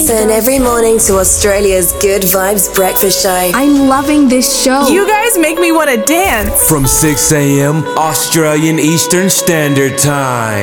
Listen every morning to Australia's Good Vibes Breakfast Show. I'm loving this show. You guys make me want to dance. From 6 a.m. Australian Eastern Standard Time.